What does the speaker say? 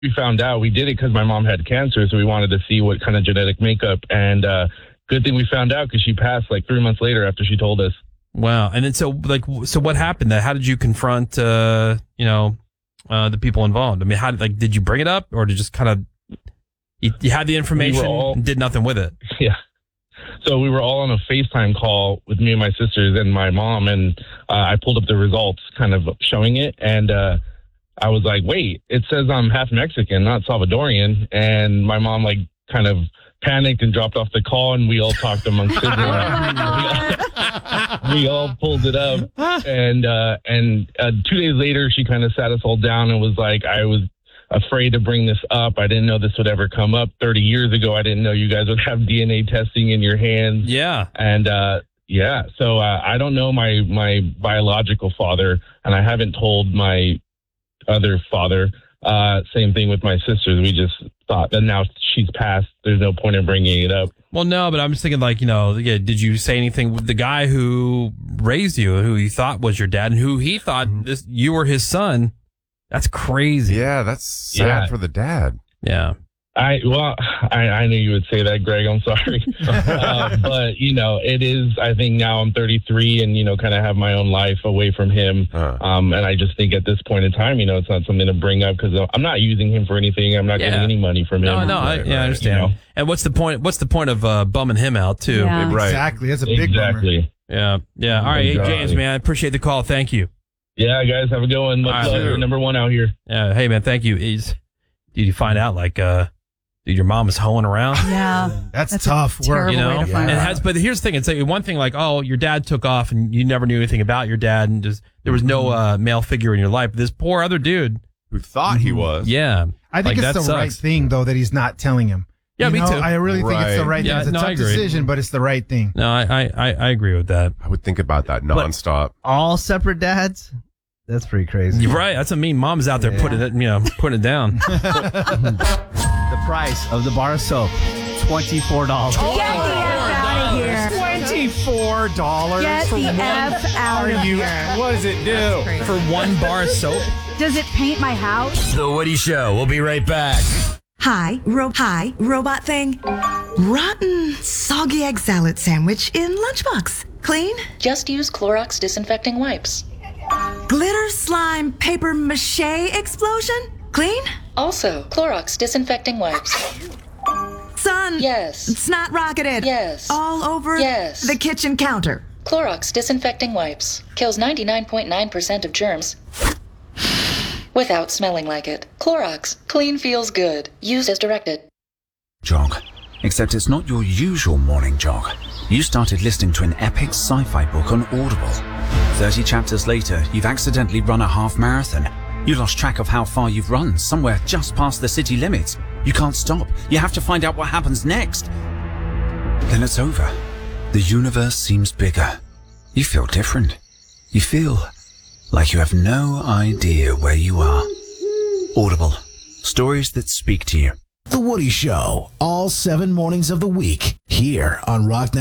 we found out, we did it because my mom had cancer, so we wanted to see what kind of genetic makeup. And good thing we found out because she passed like 3 months later after she told us. Wow. And then so what happened? How did you confront the people involved? I mean, did you bring it up, or did you just kind of you had the information and did nothing with it? Yeah. So we were all on a FaceTime call with me and my sisters and my mom, and I pulled up the results kind of showing it, and I was like, wait, it says I'm half Mexican, not Salvadorian. And my mom like kind of panicked and dropped off the call, and we all talked amongst siblings. We all pulled it up, and 2 days later, she kind of sat us all down and was like, I was afraid to bring this up. I didn't know this would ever come up. 30 years ago, I didn't know you guys would have DNA testing in your hands. Yeah. And so I don't know my biological father, and I haven't told my other father. Same thing with my sisters. We just thought that now she's passed, there's no point in bringing it up. Well, no, but I'm just thinking did you say anything with the guy who raised you, who you thought was your dad, and who he thought you were his son? That's crazy. Yeah, that's sad for the dad. Yeah. I knew you would say that, Greg. I'm sorry. But, it is, I think now I'm 33 and, kind of have my own life away from him. And I just think at this point in time, it's not something to bring up because I'm not using him for anything. I'm not getting any money from him. No, I understand. And what's the point? What's the point of bumming him out, too? Yeah. Right. Exactly. That's a big bummer. Yeah. Yeah. All right. Hey, James, man, I appreciate the call. Thank you. Yeah, guys, have a good one. Much love. You're number one out here. Yeah. Hey, man, thank you. Did you find out, your mom is hoeing around? Yeah. That's tough work. Way to find out. But here's the thing. It's like one thing your dad took off and you never knew anything about your dad and just there was no male figure in your life. This poor other dude who thought he was. Yeah. I think it's the right thing, though, that he's not telling him. Yeah, me too. I really think it's the right thing. It's a tough decision, but it's the right thing. No, I agree with that. I would think about that nonstop. All separate dads? That's pretty crazy. You're right. That's what I mean. Mom's out there putting it down. The price of the bar of soap, $24. Get the F out of here. $24 Get for the one? F out of here. What does it do? For one bar of soap? Does it paint my house? The Woody Show. We'll be right back. Hi, robot thing. Rotten, soggy egg salad sandwich in lunchbox. Clean? Just use Clorox disinfecting wipes. Glitter slime paper mache explosion? Clean? Also, Clorox disinfecting wipes. Son. Yes. Snot rocketed. Yes. All over Yes. the kitchen counter. Clorox disinfecting wipes. Kills 99.9% of germs without smelling like it. Clorox. Clean feels good. Used as directed. Jog. Except it's not your usual morning jog. You started listening to an epic sci-fi book on Audible. 30 chapters later, you've accidentally run a half marathon. You lost track of how far you've run, somewhere just past the city limits. You can't stop. You have to find out what happens next. Then it's over. The universe seems bigger. You feel different. You feel like you have no idea where you are. Audible. Stories that speak to you. The Woody Show, all 7 mornings of the week, here on Rock